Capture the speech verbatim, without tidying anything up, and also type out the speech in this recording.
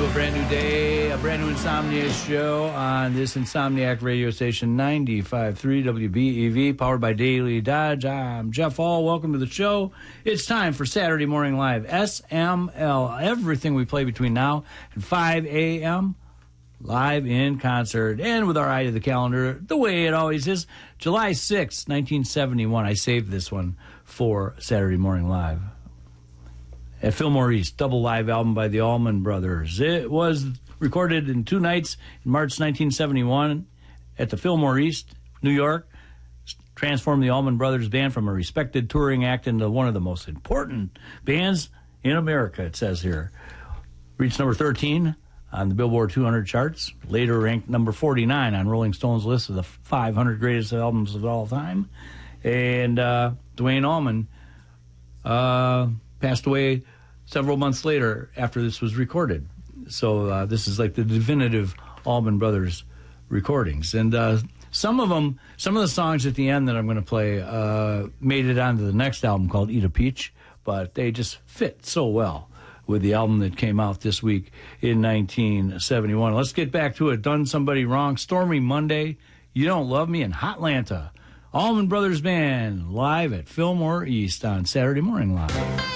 to a brand new day, a brand new Insomnia show on this Insomniac radio station, ninety-five point three W B E V, powered by Daily Dodge. I'm Jeff Hall. Welcome to the show. It's time for Saturday Morning Live, S M L. Everything we play between now and five a.m., live in concert. And with our eye to the calendar, the way it always is, July sixth, nineteen seventy-one. I saved this one for Saturday Morning Live. At Fillmore East, double live album by the Allman Brothers. It was recorded in two nights in March nineteen seventy-one at the Fillmore East, New York. Transformed the Allman Brothers Band from a respected touring act into one of the most important bands in America, it says here. Reached number thirteen on the Billboard two hundred charts. Later ranked number forty-nine on Rolling Stone's list of the five hundred greatest albums of all time. And uh, Duane Allman uh, passed away several months later after this was recorded. So uh, this is like the definitive Allman Brothers recordings. And uh, some of them, some of the songs at the end that I'm going to play uh, made it onto the next album called Eat a Peach, but they just fit so well with the album that came out this week in nineteen seventy-one. Let's get back to it. Done Somebody Wrong, Stormy Monday, You Don't Love Me, and Hotlanta. Allman Brothers Band live at Fillmore East on Saturday Morning Live.